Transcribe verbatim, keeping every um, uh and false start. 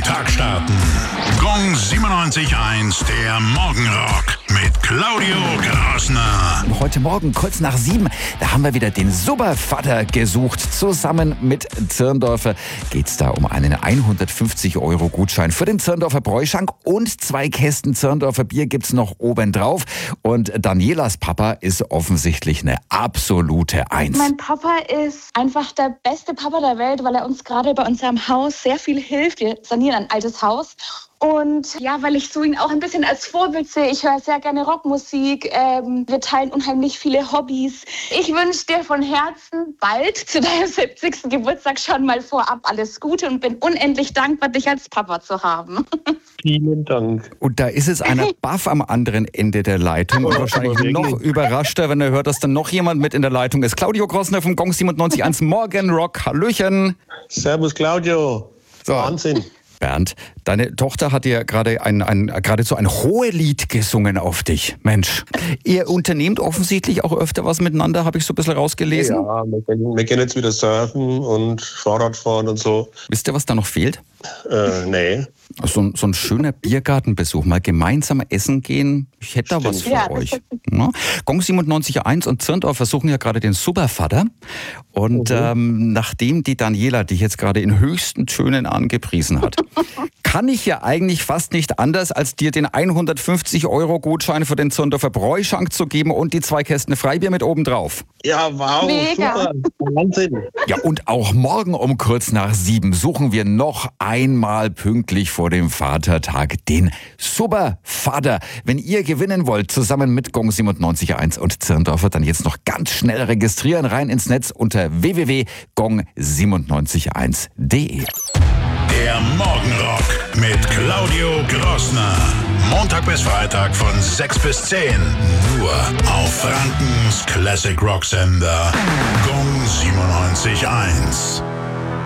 Tag starten. Gong siebenundneunzig Komma eins, der Morgenrock mit Claudio Grassner. Heute Morgen, kurz nach sieben, da haben wir wieder den Supervater gesucht. Zusammen mit Zirndorfer geht's da um einen hundertfünfzig Euro Gutschein für den Zirndorfer Bräuschank und zwei Kästen Zirndorfer Bier gibt's noch obendrauf. Und Danielas Papa ist offensichtlich eine absolute Eins. Mein Papa ist einfach der beste Papa der Welt, weil er uns gerade bei unserem Haus sehr viel hilft. Wir sanieren ein altes Haus. Und ja, weil ich so ihn auch ein bisschen als Vorbild sehe. Ich höre sehr gerne Rockmusik. Ähm, wir teilen unheimlich viele Hobbys. Ich wünsche dir von Herzen bald zu deinem siebzigsten Geburtstag schon mal vorab alles Gute und bin unendlich dankbar, dich als Papa zu haben. Vielen Dank. Und da ist es einer baff am anderen Ende der Leitung und wahrscheinlich noch überraschter, wenn er hört, dass dann noch jemand mit in der Leitung ist. Claudio Grassner vom Gong siebenundneunzig Komma eins Morgenrock. Hallöchen. Servus Claudio. So. Wahnsinn. Bernd, deine Tochter hat dir gerade ein, ein, geradezu ein Hohelied gesungen auf dich. Mensch, ihr unternehmt offensichtlich auch öfter was miteinander, habe ich so ein bisschen rausgelesen. Ja, wir gehen, wir gehen jetzt wieder surfen und Fahrradfahren und so. Wisst ihr, was da noch fehlt? Äh, nee. So, so ein schöner Biergartenbesuch, mal gemeinsam essen gehen. Ich hätte da was für Ja, euch. Ja. Gong siebenundneunzig Komma eins und Zirndorf versuchen ja gerade den Supervater. Und Mhm. ähm, nachdem die Daniela dich jetzt gerade in höchsten Tönen angepriesen hat, kann ich ja eigentlich fast nicht anders, als dir den hundertfünfzig Euro Gutschein für den Zirndorfer Bräuschank zu geben und die zwei Kästen Freibier mit oben drauf. Ja, wow, Mega. super. Wahnsinn. Ja, und auch morgen um kurz nach sieben suchen wir noch einmal pünktlich vor dem Vatertag den Supervater. Wenn ihr gewinnen wollt, zusammen mit Gong siebenundneunzig Komma eins und Zirndorfer, dann jetzt noch ganz schnell registrieren, rein ins Netz unter w w w punkt gong siebenundneunzig Komma eins punkt d e. Der Morgenrock mit Claudio Grassner. Montag bis Freitag von sechs bis zehn. Nur auf Frankens Classic Rock Sender Gong siebenundneunzig Komma eins.